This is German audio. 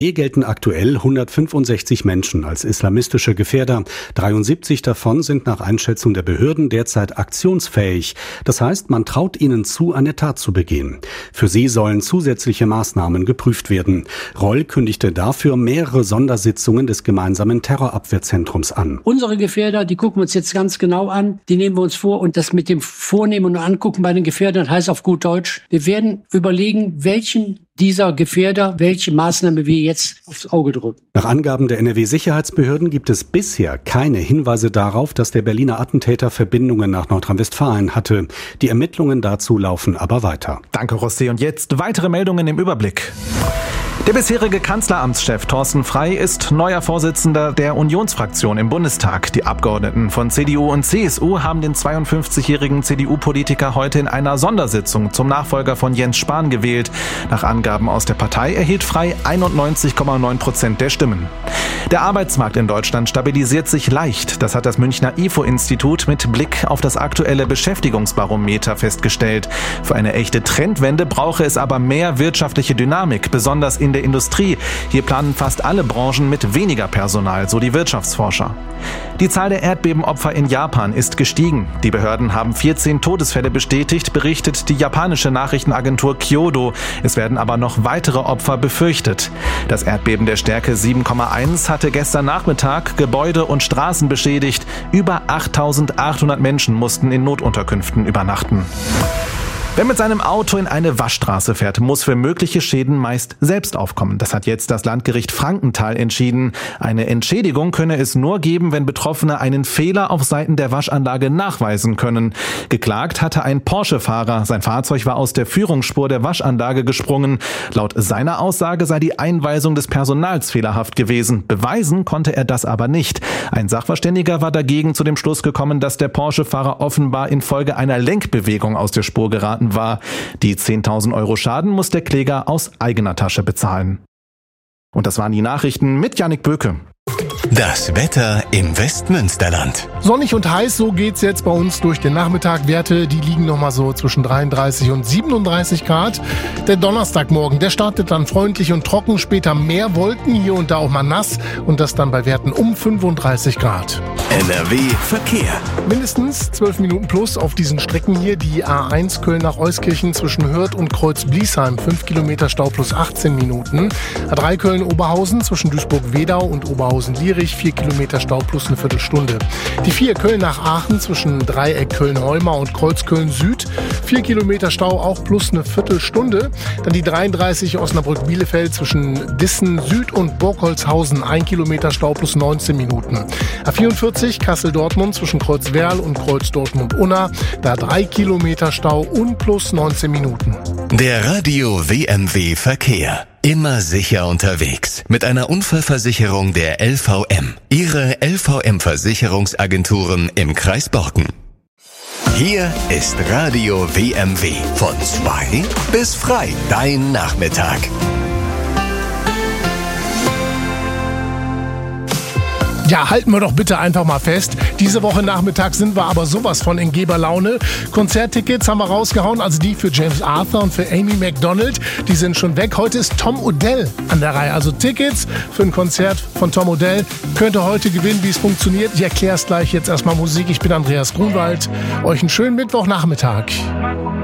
Hier gelten aktuell 165 Menschen als islamistische Gefährder. 73 davon sind nach Einschätzung der Behörden derzeit aktionsfähig. Das heißt, man traut ihnen zu, eine Tat zu begehen. Für sie sollen zusätzliche Maßnahmen geprüft werden. Reul kündigte dafür mehrere Sondersitzungen des gemeinsamen Terrorabwehrzentrums an. Unsere Gefährder, die gucken wir uns jetzt ganz genau an. Die nehmen wir uns vor. Und das mit dem Vornehmen und Angucken bei den Gefährdern heißt auf gut Deutsch, wir werden überlegen, welchen dieser Gefährder, welche Maßnahme wir jetzt aufs Auge drücken. Nach Angaben der NRW-Sicherheitsbehörden gibt es bisher keine Hinweise darauf, dass der Berliner Attentäter Verbindungen nach Nordrhein-Westfalen hatte. Die Ermittlungen dazu laufen aber weiter. Danke, Rosé. Und jetzt weitere Meldungen im Überblick. Der bisherige Kanzleramtschef Thorsten Frey ist neuer Vorsitzender der Unionsfraktion im Bundestag. Die Abgeordneten von CDU und CSU haben den 52-jährigen CDU-Politiker heute in einer Sondersitzung zum Nachfolger von Jens Spahn gewählt. Nach Angaben aus der Partei erhielt Frey 91,9% der Stimmen. Der Arbeitsmarkt in Deutschland stabilisiert sich leicht. Das hat das Münchner IFO-Institut mit Blick auf das aktuelle Beschäftigungsbarometer festgestellt. Für eine echte Trendwende brauche es aber mehr wirtschaftliche Dynamik, besonders in der Industrie. Hier planen fast alle Branchen mit weniger Personal, so die Wirtschaftsforscher. Die Zahl der Erdbebenopfer in Japan ist gestiegen. Die Behörden haben 14 Todesfälle bestätigt, berichtet die japanische Nachrichtenagentur Kyodo. Es werden aber noch weitere Opfer befürchtet. Das Erdbeben der Stärke 7,1 hatte gestern Nachmittag Gebäude und Straßen beschädigt. Über 8.800 Menschen mussten in Notunterkünften übernachten. Wer mit seinem Auto in eine Waschstraße fährt, muss für mögliche Schäden meist selbst aufkommen. Das hat jetzt das Landgericht Frankenthal entschieden. Eine Entschädigung könne es nur geben, wenn Betroffene einen Fehler auf Seiten der Waschanlage nachweisen können. Geklagt hatte ein Porsche-Fahrer. Sein Fahrzeug war aus der Führungsspur der Waschanlage gesprungen. Laut seiner Aussage sei die Einweisung des Personals fehlerhaft gewesen. Beweisen konnte er das aber nicht. Ein Sachverständiger war dagegen zu dem Schluss gekommen, dass der Porsche-Fahrer offenbar infolge einer Lenkbewegung aus der Spur geraten war. Die 10.000 Euro Schaden muss der Kläger aus eigener Tasche bezahlen. Und das waren die Nachrichten mit Jannik Böke. Das Wetter im Westmünsterland. Sonnig und heiß, so geht's jetzt bei uns durch den Nachmittag. Werte, die liegen nochmal so zwischen 33 und 37 Grad. Der Donnerstagmorgen, der startet dann freundlich und trocken. Später mehr Wolken, hier und da auch mal nass. Und das dann bei Werten um 35 Grad. NRW Verkehr. Mindestens 12 Minuten plus auf diesen Strecken hier. Die A1 Köln nach Euskirchen zwischen Hürth und Kreuz-Bliesheim. 5 Kilometer Stau plus 18 Minuten. A3 Köln-Oberhausen zwischen Duisburg-Wedau und Oberhausen-Lierich. 4 Kilometer Stau plus eine Viertelstunde. Die 4 Köln nach Aachen zwischen Dreieck Köln-Heumar und Kreuz Köln-Süd. 4 Kilometer Stau auch plus eine Viertelstunde. Dann die 33 Osnabrück-Bielefeld zwischen Dissen Süd und Burgholzhausen. 1 Kilometer Stau plus 19 Minuten. A44 Kassel-Dortmund zwischen Kreuzwerl und Kreuz Dortmund-Unna. Da 3 Kilometer Stau und plus 19 Minuten. Der Radio WMW Verkehr. Immer sicher unterwegs. Mit einer Unfallversicherung der LVM. Ihre LVM-Versicherungsagenturen im Kreis Borken. Hier ist Radio WMW. Von 2 bis frei. Dein Nachmittag. Ja, halten wir doch bitte einfach mal fest. Diese Woche Nachmittag sind wir aber sowas von in Geberlaune. Konzerttickets haben wir rausgehauen, also die für James Arthur und für Amy Macdonald. Die sind schon weg. Heute ist Tom Odell an der Reihe. Also Tickets für ein Konzert von Tom Odell. Könnt ihr heute gewinnen, wie es funktioniert. Ich erkläre es gleich. Jetzt erstmal Musik. Ich bin Andreas Grunwald. Euch einen schönen Mittwochnachmittag.